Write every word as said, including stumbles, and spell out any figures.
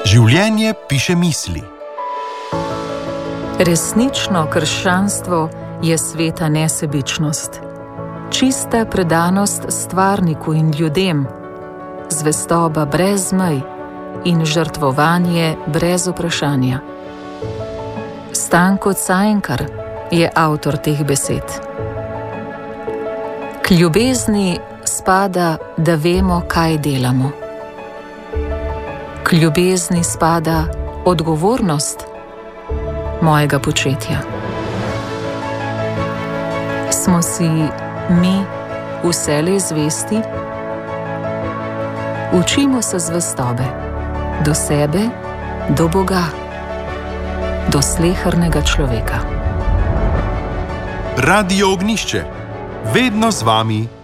Življenje piše misli. Resnično krščanstvo je sveta nesebičnost, čista predanost stvarniku in ljudem, zvestoba brez mej in žrtvovanje brez vprašanja. Stanko Cankar je avtor teh besed. K ljubezni spada, da vemo, kaj delamo. K ljubezni spada odgovornost mojega početja. Smo si mi vselej zvesti? Učimo se zvestobe do sebe, do Boga, do slehernega človeka. Radio Ognjišče, vedno z vami.